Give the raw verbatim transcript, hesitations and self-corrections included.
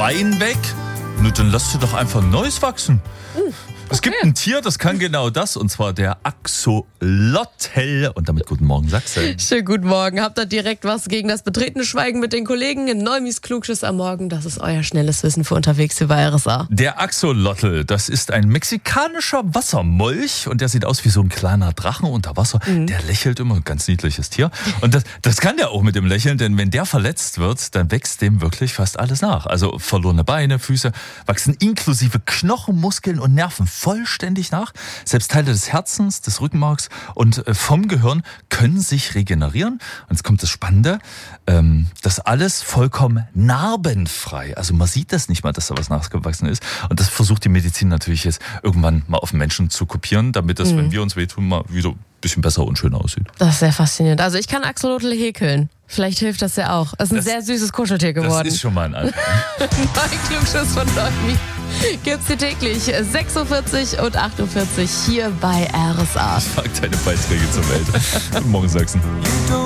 Bein weg. Nur dann lass dir doch einfach ein neues wachsen. Uh. Es gibt Okay. ein Tier, das kann genau das, und zwar der Axolotl. Und damit guten Morgen, Sachsen. Schönen guten Morgen. Habt ihr direkt was gegen das betretene Schweigen mit den Kollegen in Neumis Klugschiss am Morgen? Das ist euer schnelles Wissen für unterwegs über R S A. Der Axolotl, das ist ein mexikanischer Wassermolch und der sieht aus wie so ein kleiner Drachen unter Wasser. Mhm. Der lächelt immer, ein ganz niedliches Tier. Und das, das kann der auch mit dem Lächeln, denn wenn der verletzt wird, dann wächst dem wirklich fast alles nach. Also verlorene Beine, Füße wachsen inklusive Knochen, Muskeln und Nerven vollständig nach. Selbst Teile des Herzens, des Rückenmarks und äh, vom Gehirn können sich regenerieren. Und jetzt kommt das Spannende, ähm, das alles vollkommen narbenfrei. Also man sieht das nicht mal, dass da was nachgewachsen ist. Und das versucht die Medizin natürlich jetzt irgendwann mal auf den Menschen zu kopieren, damit das, Mhm. wenn wir uns wehtun, mal wieder ein bisschen besser und schöner aussieht. Das ist sehr faszinierend. Also ich kann Axolotl häkeln. Vielleicht hilft das ja auch. Es ist ein Das- sehr süßes Kuscheltier geworden. Das ist schon mal ein Anfang. Mein Klugschiss von Neumi gibt's hier täglich sechs Uhr vierzig und acht Uhr vierzig hier bei R S A. Sag deine Beiträge zur Welt. Guten Morgen, Sachsen.